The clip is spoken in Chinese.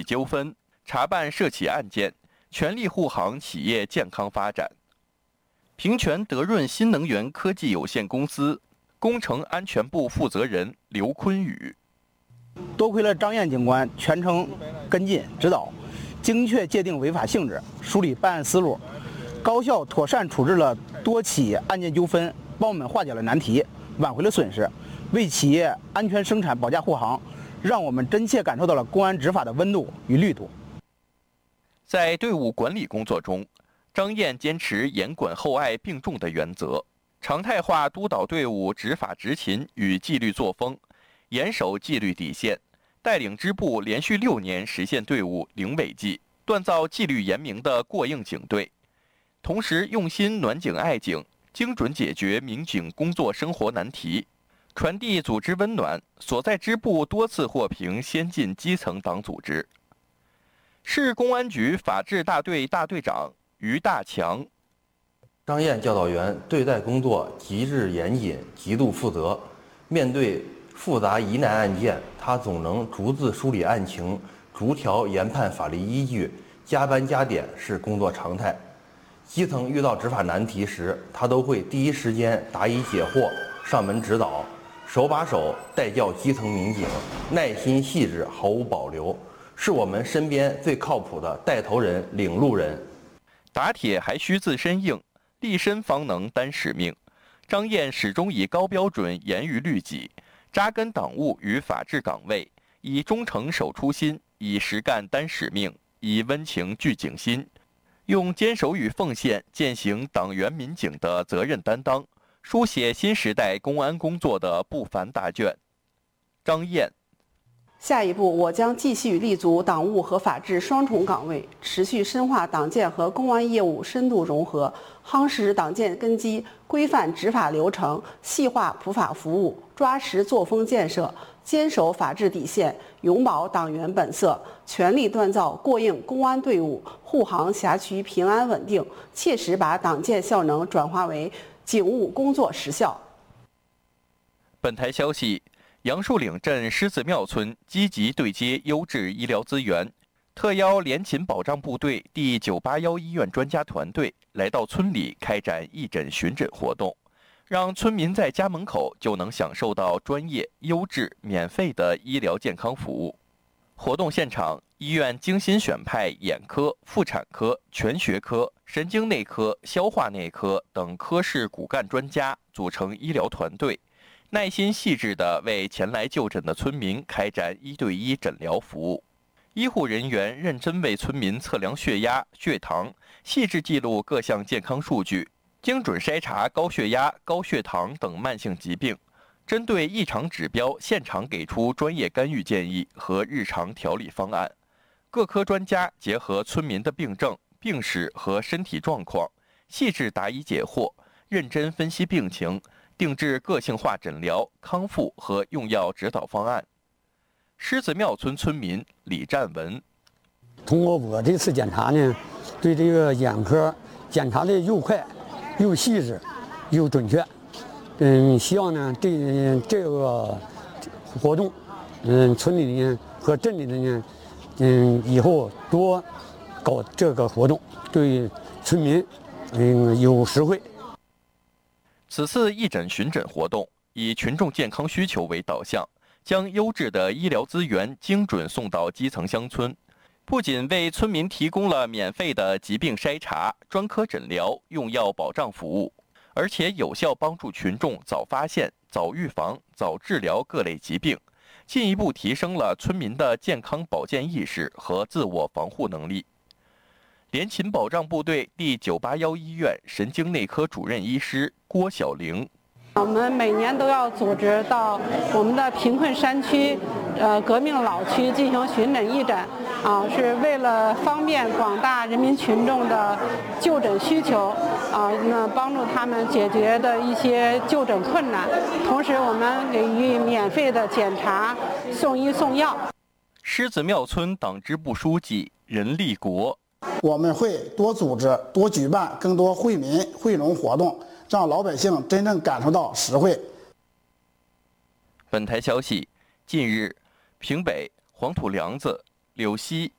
纠纷，查办涉企案件，全力护航企业健康发展。平泉德润新能源科技有限公司工程安全部负责人刘坤宇： 多亏了张燕警官全程跟进指导，精确界定违法性质，梳理办案思路，高效妥善处置了多起案件纠纷，帮我们化解了难题，挽回了损失，为企业安全生产保驾护航，让我们真切感受到了公安执法的温度与力度。 在队伍管理工作中，张燕坚持严管厚爱并重的原则，常态化督导队伍执法执勤与纪律作风，严守纪律底线，带领支部连续6年实现队伍零违纪，锻造纪律严明的过硬警队。同时用心暖警爱警，精准解决民警工作生活难题，传递组织温暖，所在支部多次获评先进基层党组织。市公安局法制大队大队长于大强： 张燕教导员对待工作极致严谨，极度负责。面对复杂疑难案件，他总能逐字梳理案情，逐条研判法律依据，加班加点是工作常态。基层遇到执法难题时，他都会第一时间答疑解惑，上门指导，手把手带教基层民警，耐心细致，毫无保留，是我们身边最靠谱的带头人、领路人。 打铁还需自身硬，立身方能担使命。张燕始终以高标准严于律己，扎根党务与法治岗位，以忠诚守初心，以实干担使命，以温情聚警心，用坚守与奉献践行党员民警的责任担当，书写新时代公安工作的不凡答卷。张燕： 下一步，我将继续立足党务和法治双重岗位，持续深化党建和公安业务深度融合，夯实党建根基，规范执法流程，细化普法服务，抓实作风建设，坚守法治底线，永葆党员本色，全力锻造过硬公安队伍，护航辖区平安稳定，切实把党建效能转化为警务工作实效。 本台消息：杨树岭镇狮子庙村积极对接优质医疗资源，特邀联勤保障部队第981医院专家团队来到村里开展义诊巡诊活动，让村民在家门口就能享受到专业、优质、免费的医疗健康服务。活动现场，医院精心选派眼科、妇产科、全学科、神经内科、消化内科等科室骨干专家组成医疗团队，耐心细致地为前来就诊的村民开展1对1诊疗服务。医护人员认真为村民测量血压、血糖，细致记录各项健康数据，精准筛查高血压、高血糖等慢性疾病，针对异常指标现场给出专业干预建议和日常调理方案。各科专家结合村民的病症、病史和身体状况，细致答疑解惑，认真分析病情，定制个性化诊疗、康复和用药指导方案。狮子庙村村民李占文： 通过我这次检查呢，对这个眼科检查的又快、又细致、又准确。希望呢这个活动，村里呢和镇里的呢，以后多搞这个活动，对村民有实惠。 此次义诊巡诊活动以群众健康需求为导向，将优质的医疗资源精准送到基层乡村，不仅为村民提供了免费的疾病筛查、专科诊疗、用药保障服务，而且有效帮助群众早发现、早预防、早治疗各类疾病，进一步提升了村民的健康保健意识和自我防护能力。联勤保障部队第981医院神经内科主任医师郭晓玲： 我们每年都要组织到我们的贫困山区、革命老区进行巡诊义诊，是为了方便广大人民群众的就诊需求，帮助他们解决的一些就诊困难。同时，我们给予免费的检查、送医送药。 狮子庙村党支部书记任立国： 我们会多组织、多举办更多惠民惠农活动，让老百姓真正感受到实惠。 本台消息：近日，平北、黄土梁子、柳溪、